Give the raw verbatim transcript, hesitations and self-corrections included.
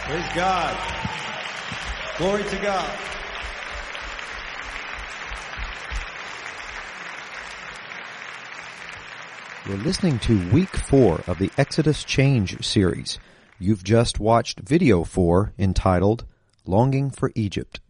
Praise God. Glory to God. You're listening to week four of the Exodus Change series. You've just watched video four entitled Longing for Egypt.